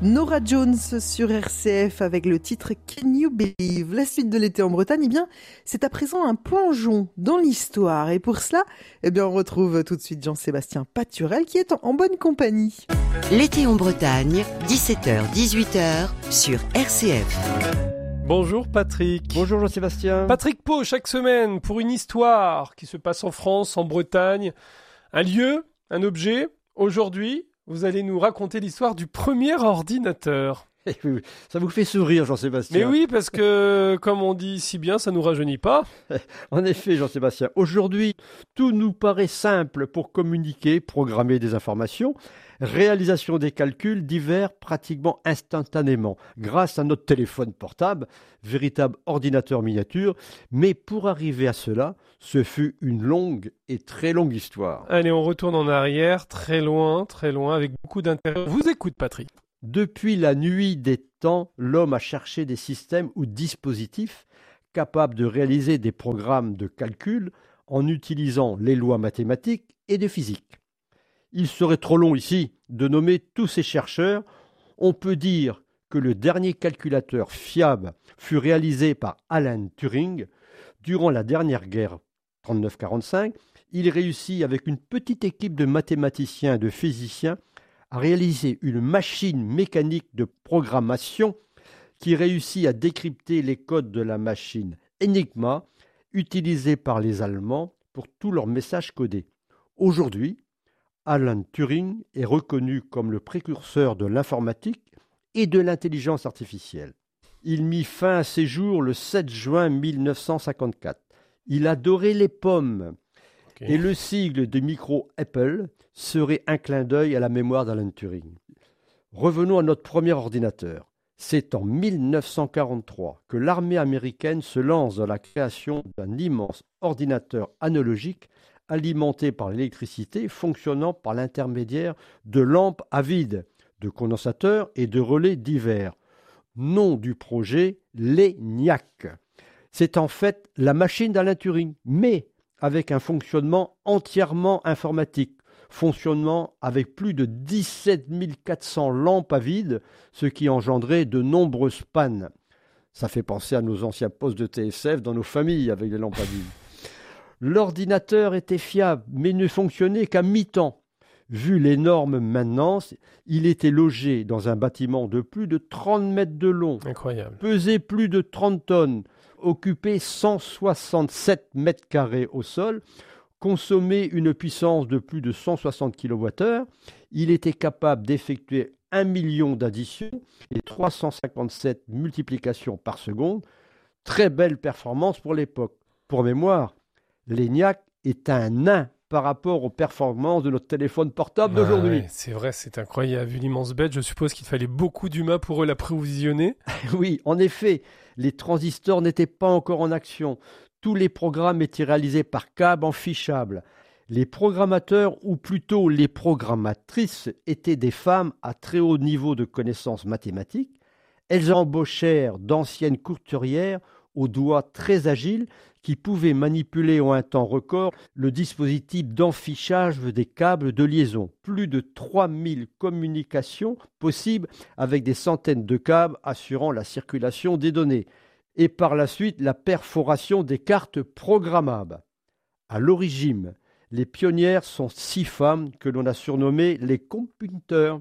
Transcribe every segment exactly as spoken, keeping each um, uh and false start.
Norah Jones sur R C F avec le titre Can You Believe? La suite de l'été en Bretagne, eh bien, c'est à présent un plongeon dans l'histoire. Et pour cela, eh bien, on retrouve tout de suite Jean-Sébastien Paturel qui est en, en bonne compagnie. L'été en Bretagne, dix-sept heures dix-huit heures sur R C F. Bonjour Patrick. Bonjour Jean-Sébastien. Patrick Pau, chaque semaine, pour une histoire qui se passe en France, en Bretagne, un lieu, un objet. Aujourd'hui, vous allez nous raconter l'histoire du premier ordinateur. Ça vous fait sourire, Jean-Sébastien. Mais oui, parce que, comme on dit si bien, ça nous rajeunit pas. En effet, Jean-Sébastien, aujourd'hui, tout nous paraît simple pour communiquer, programmer des informations, réalisation des calculs divers pratiquement instantanément, grâce à notre téléphone portable, véritable ordinateur miniature. Mais pour arriver à cela, ce fut une longue et très longue histoire. Allez, on retourne en arrière, très loin, très loin, avec beaucoup d'intérêt. On vous écoute, Patrick. Depuis la nuit des temps, l'homme a cherché des systèmes ou dispositifs capables de réaliser des programmes de calcul en utilisant les lois mathématiques et de physique. Il serait trop long ici de nommer tous ces chercheurs. On peut dire que le dernier calculateur fiable fut réalisé par Alan Turing durant la dernière guerre trente-neuf quarante-cinq. Il réussit avec une petite équipe de mathématiciens et de physiciens à réaliser une machine mécanique de programmation qui réussit à décrypter les codes de la machine Enigma utilisée par les Allemands pour tous leurs messages codés. Aujourd'hui, Alan Turing est reconnu comme le précurseur de l'informatique et de l'intelligence artificielle. Il mit fin à ses jours le sept juin mille neuf cent cinquante-quatre. Il adorait les pommes. Okay. Et le sigle de micro Apple serait un clin d'œil à la mémoire d'Alan Turing. Revenons à notre premier ordinateur. C'est en mille neuf cent quarante-trois que l'armée américaine se lance dans la création d'un immense ordinateur analogique alimenté par l'électricité, fonctionnant par l'intermédiaire de lampes à vide, de condensateurs et de relais divers. Nom du projet, l'ENIAC. C'est en fait la machine d'Alan Turing, mais avec un fonctionnement entièrement informatique, fonctionnement avec plus de dix-sept mille quatre cents lampes à vide, ce qui engendrait de nombreuses pannes. Ça fait penser à nos anciens postes de T S F dans nos familles avec les lampes à vide. L'ordinateur était fiable, mais ne fonctionnait qu'à mi-temps. Vu l'énorme maintenance, il était logé dans un bâtiment de plus de trente mètres de long. Incroyable. Pesait plus de trente tonnes. Occupait cent soixante-sept mètres carrés au sol, consommait une puissance de plus de cent soixante kilowattheures, il était capable d'effectuer un million d'additions et trois cent cinquante-sept multiplications par seconde. Très belle performance pour l'époque. Pour mémoire, l'ENIAC est un nain par rapport aux performances de notre téléphone portable ah d'aujourd'hui. Ouais, c'est vrai, c'est incroyable. Vu l'immense bête, je suppose qu'il fallait beaucoup d'humains pour eux l'approvisionner. Oui, en effet, les transistors n'étaient pas encore en action. Tous les programmes étaient réalisés par câble en fichable. Les programmateurs, ou plutôt les programmatrices, étaient des femmes à très haut niveau de connaissances mathématiques. Elles embauchèrent d'anciennes couturières aux doigts très agiles qui pouvaient manipuler en un temps record le dispositif d'enfichage des câbles de liaison. Plus de trois mille communications possibles avec des centaines de câbles assurant la circulation des données. Et par la suite, la perforation des cartes programmables. À l'origine, les pionnières sont six femmes que l'on a surnommées les computers.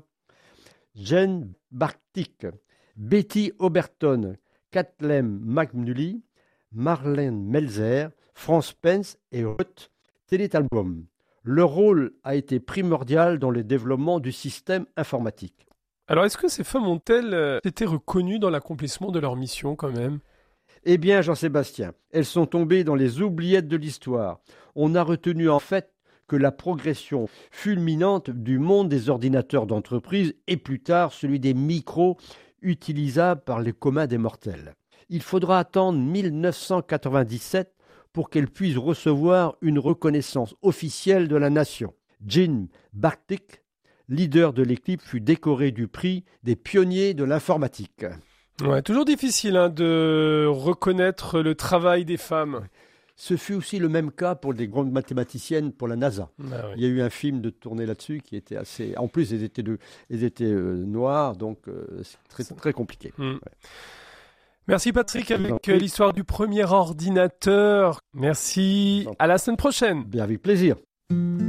Jane Bartik, Betty Oberton, Kathleen McNulty, Marlene Melzer, France Pence et Ruth Teitelbaum. Leur rôle a été primordial dans le développement du système informatique. Alors, est-ce que ces femmes ont-elles été reconnues dans l'accomplissement de leur mission quand même ? Eh bien, Jean-Sébastien, elles sont tombées dans les oubliettes de l'histoire. On a retenu en fait que la progression fulminante du monde des ordinateurs d'entreprise et plus tard celui des micros utilisables par les communs des mortels. Il faudra attendre mille neuf cent quatre-vingt-dix-sept pour qu'elle puisse recevoir une reconnaissance officielle de la nation. Jane Bartik, leader de l'équipe, fut décoré du prix des pionniers de l'informatique. Ouais, toujours difficile hein, de reconnaître le travail des femmes. Ce fut aussi le même cas pour des grandes mathématiciennes pour la NASA. Ah oui. Il y a eu un film de tourné là-dessus qui était assez... En plus, ils étaient, de... ils étaient euh, noirs, donc euh, c'est très, très compliqué. Mm. Ouais. Merci Patrick Je vous en avec prie. euh, l'histoire du premier ordinateur. Merci. Je vous en prie. À la semaine prochaine. Bien, avec plaisir.